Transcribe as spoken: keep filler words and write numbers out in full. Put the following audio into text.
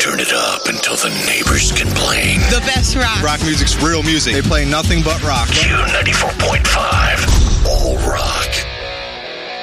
turn it up until the neighbors complain. The best rock. Rock music's real music. They play nothing but rock. Q ninety-four point five.